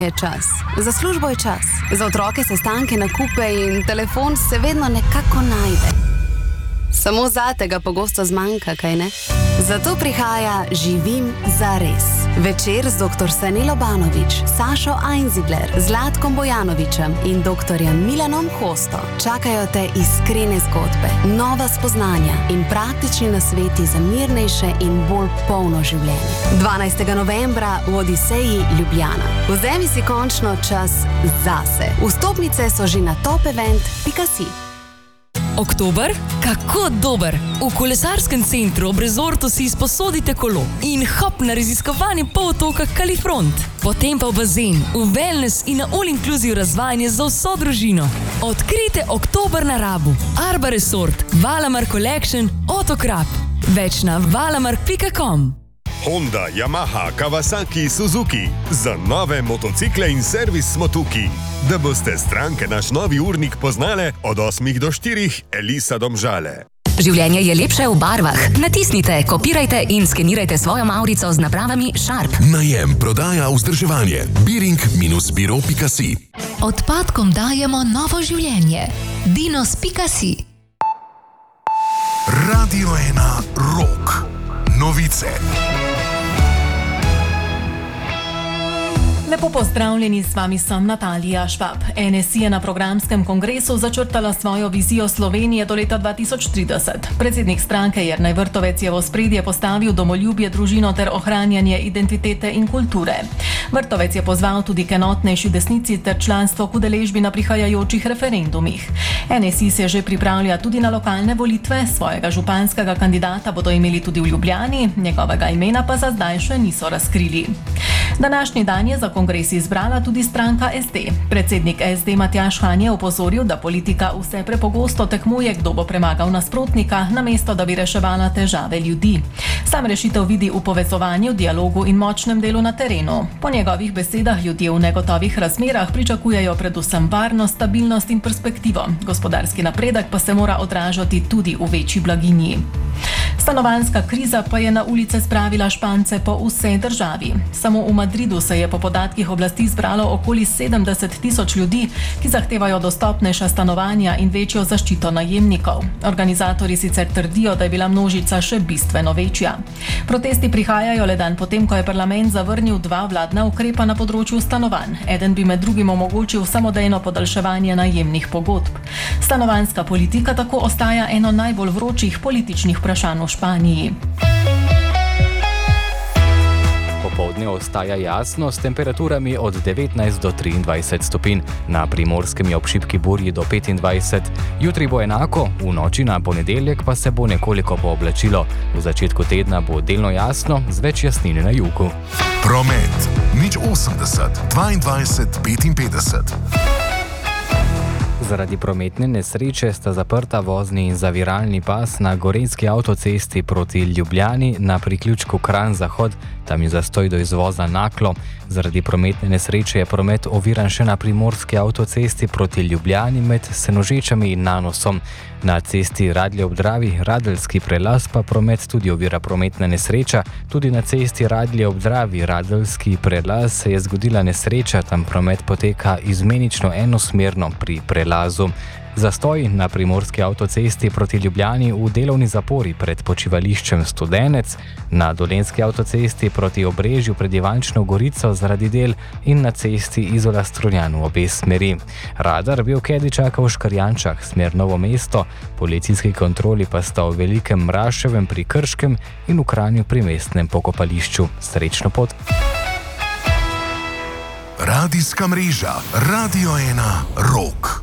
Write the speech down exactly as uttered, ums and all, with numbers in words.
Je čas. Za službo je čas. Za otroke sestanke, nakupe in telefon se vedno nekako najde. Samo zate ga pogosto zmanjka, kaj ne? Zato prihaja Živim zares. Večer z doktor Sanelo Banović, Sašo Einzigler, Zlatkom Bojanovićem in doktorjem Milanom Hosto. Čakajo te iskrene zgodbe, nova spoznanja in praktični nasveti za mirnejše in bolj polno življenje. dvanajstega novembra v Odiseji Ljubljana. Vzemi si končno čas zase. Vstopnice so že na topevent pika si. Oktober? Kako dober! V kolesarskem centru ob rezortu si izposodite kolo in hop na raziskovanje polotoka Kalifront. Potem pa v bazen, v wellness in na all-inclusive razvajanje za vso družino. Odkrite oktober na Rabu. Arba Resort, Valamar Collection, Otokrap. Več na valamar pika com. Honda, Yamaha, Kawasaki, Suzuki. Za nove motocikle in servis smo tukaj. Da boste stranke naš novi urnik poznale od osmih do štirih, Elisa Domžale. Življenje je lepše v barvah. Natisnite, kopirajte in skenirajte svojo mavrico z napravami Sharp. Najem, prodaja, vzdrževanje. biring biro pika si. Odpadkom dajemo novo življenje. dinos pika si. Radio ena Rock. Novice. Lepo pozdravljeni, s vami sem Natalija Švab. N S I je na programskem kongresu začrtala svojo vizijo Slovenije do leta dva tisoč trideset. Predsednik stranke Jernej Vrtovec je v ospredje postavil domoljubje, družino ter ohranjanje identitete in kulture. Vrtovec je pozval tudi k enotnejši desnici ter članstvo k udeležbi na prihajajočih referendumih. N S I se že pripravlja tudi na lokalne volitve, svojega županskega kandidata bodo imeli tudi v Ljubljani, njegovega imena pa za zdaj še niso razkrili. Današnji dan je za kongres izbrala tudi stranka S D. Predsednik S D Matjaž Han je opozoril, da politika vse prepogosto tekmuje, kdo bo premagal nasprotnika, namesto da bi reševala težave ljudi. Sam rešitev vidi v povezovanju, dialogu in močnem delu na terenu. Po njegovih besedah ljudje v negotovih razmerah pričakujejo predvsem varnost, stabilnost in perspektivo. Gospodarski napredek pa se mora odražati tudi v večji blaginji. Stanovanjska kriza pa je na ulice spravila Špance po vsej državi. Samo v Madridu se je po podatkih oblasti zbralo okoli sedemdeset tisoč ljudi, ki zahtevajo dostopnejša stanovanja in večjo zaščito najemnikov. Organizatorji sicer trdijo, da je bila množica še bistveno večja. Protesti prihajajo le dan potem, ko je parlament zavrnil dva vladna ukrepa na področju stanovanj. Eden bi med drugim omogočil samodejno podaljševanje najemnih pogodb. Stanovanjska politika tako ostaja eno najbolj vročih političnih vprašanj v Španiji. Popoldne ostaja jasno s temperaturami od devetnajst do triindvajset stopinj, na Primorskem je ob šibki burji do petindvajset. Jutri bo enako, v noči na ponedeljek pa se bo nekoliko pooblačilo. V začetku tedna bo delno jasno, z več jasnine na jugu. Promet. nič osemdeset, dvaindvajset, petinpetdeset. Zaradi prometne nesreče sta zaprta vozni in zaviralni pas na gorenjski avtocesti proti Ljubljani na priključku Kranj-Zahod, tam je zastoj do izvoza Naklo. Zaradi prometne nesreče je promet oviran še na primorski avtocesti proti Ljubljani med Senožečami in Nanosom. Na cesti Radlje ob Dravi, Radeljski prelaz pa promet tudi ovira prometna nesreča. Tudi na cesti Radlje ob Dravi, Radeljski prelaz se je zgodila nesreča, tam promet poteka izmenično enosmerno pri prelazu. Zastoj na primorski avtocesti proti Ljubljani v delovni zapori pred počivališčem Studenec, na dolenjski avtocesti proti Obrežju pred Ivančno Gorico zaradi del in na cesti Izola-Strunjan v obe smeri. Radar bi v Kedi čakal v Škarjančah, smer Novo mesto, policijski kontroli pa sta v Velikem Mraševem pri Krškem in v Kranju pri mestnem pokopališču. Srečno pot! Radijska mreža Radio ena Rock.